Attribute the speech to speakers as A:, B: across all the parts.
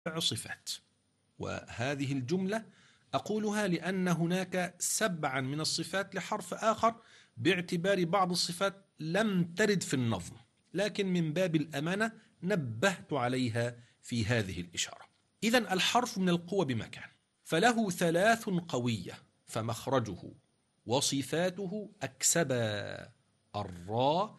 A: صفات. وهذه الجملة أقولها لأن هناك 7 من الصفات لحرف آخر باعتبار بعض الصفات لم ترد في النظم، لكن من باب الأمانة نبهت عليها في هذه الإشارة. إذن الحرف من القوة بمكان، فله 3 قوية، فمخرجه وصفاته أكسبا الراء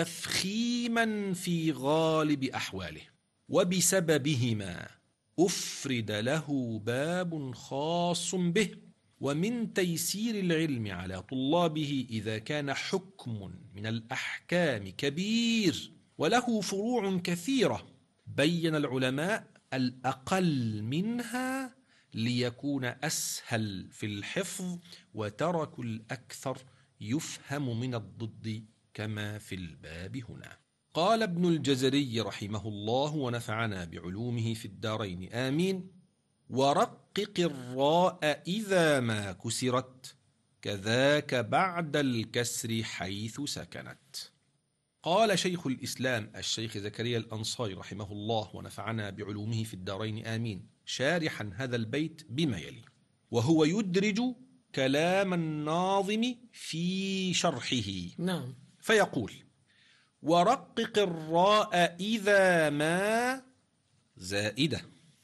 A: تفخيما في غالب أحواله، وبسببهما أفرد له باب خاص به. ومن تيسير العلم على طلابه إذا كان حكم من الأحكام كبير وله فروع كثيرة، بين العلماء الأقل منها ليكون أسهل في الحفظ، وتركوا الأكثر يفهم من الضد كما في الباب هنا. قال ابن الجزري رحمه الله ونفعنا بعلومه في الدارين آمين: ورقق الراء إذا ما كسرت، كذاك بعد الكسر حيث سكنت. قال شيخ الإسلام الشيخ زكريا الأنصاري رحمه الله ونفعنا بعلومه في الدارين آمين، شارحا هذا البيت بما يلي، وهو يدرج كلام الناظم في شرحه.
B: نعم.
A: فيقول: ورقق الراء إذا ما زائدة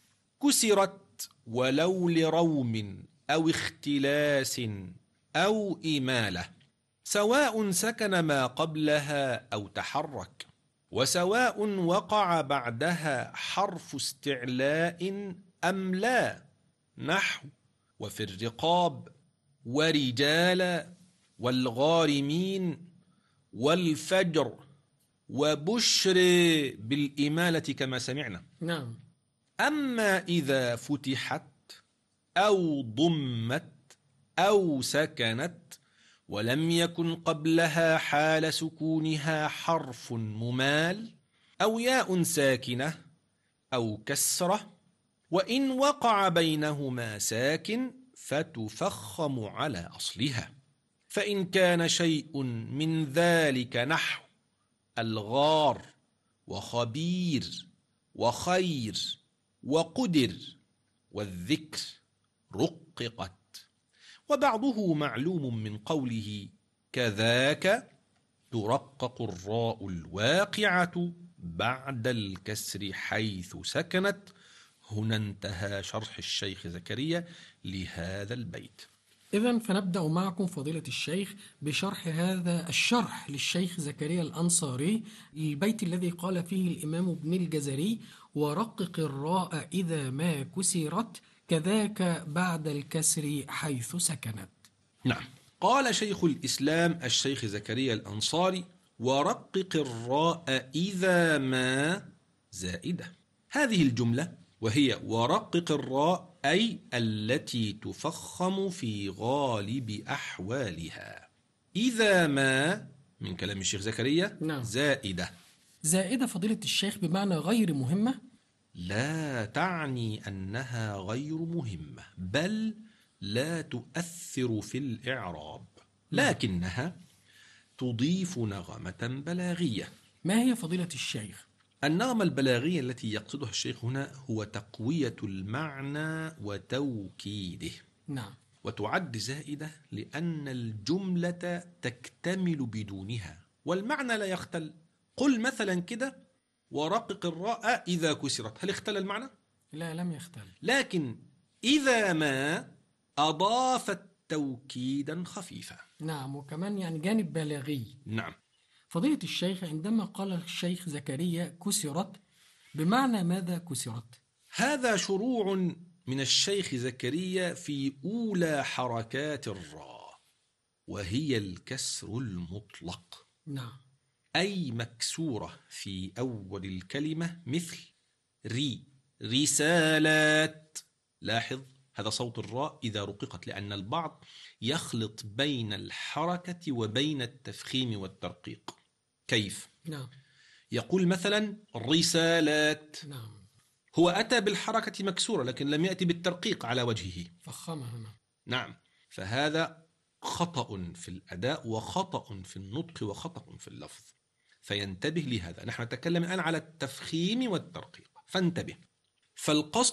A: كسرت ولو لروم أو اختلاس أو إمالة، سواء سكن ما قبلها أو تحرك، وسواء وقع بعدها حرف استعلاء أم لا، نحو وفي الرقاب ورجال والغارمين والفجر وبشر بالإمالة كما سمعنا.
B: نعم.
A: أما إذا فتحت أو ضمت أو سكنت ولم يكن قبلها حال سكونها حرف ممال أو ياء ساكنة أو كسرة، وإن وقع بينهما ساكن فتفخم على أصلها. فإن كان شيء من ذلك نحو الغار وخبير وخير وقدر والذكر رققت. وبعضه معلوم من قوله كذاك ترقق الراء الواقعة بعد الكسر حيث سكنت. هنا انتهى شرح الشيخ زكريا لهذا البيت.
B: إذن فنبدأ معكم فضيلة الشيخ بشرح هذا الشرح للشيخ زكريا الأنصاري، البيت الذي قال فيه الإمام ابن الجزري: ورقق الراء إذا ما كسرت، كذاك بعد الكسر حيث سكنت.
A: نعم. قال شيخ الإسلام الشيخ زكريا الأنصاري: ورقق الراء إذا ما زائدة. هذه الجملة وهي ورقق الراء أي التي تفخم في غالب أحوالها. إذا ما من كلام الشيخ زكريا
B: نعم.
A: زائدة.
B: زائدة فضيلة الشيخ بمعنى غير مهمة؟
A: لا تعني أنها غير مهمة، بل لا تؤثر في الإعراب، لكنها تضيف نغمة بلاغية.
B: ما هي فضيلة الشيخ؟
A: النغمة البلاغية التي يقصدها الشيخ هنا هو تقوية المعنى وتوكيده.
B: نعم.
A: وتعد زائدة لأن الجملة تكتمل بدونها والمعنى لا يختل. قل مثلا كده: ورقق الراء إذا كسرت، هل اختل المعنى؟
B: لا، لم يختل.
A: لكن إذا ما أضافت توكيدا خفيفا.
B: نعم، وكمان يعني جانب بلاغي.
A: نعم.
B: فضيلة الشيخ، عندما قال الشيخ زكريا كسرت، بمعنى ماذا كسرت؟
A: هذا شروع من الشيخ زكريا في أولى حركات الراء، وهي الكسر المطلق.
B: نعم.
A: أي مكسورة في أول الكلمة، مثل رسالات. لاحظ هذا صوت الراء إذا رققت، لأن البعض يخلط بين الحركة وبين التفخيم والترقيق. كيف؟
B: نعم.
A: يقول مثلا رسالات.
B: نعم.
A: هو أتى بالحركة مكسورة لكن لم يأتي بالترقيق على وجهه،
B: فخمها.
A: نعم. فهذا خطأ في الأداء وخطأ في النطق وخطأ في اللفظ، فينتبه لهذا. نحن نتكلم الآن على التفخيم والترقيق، فانتبه. فالقصد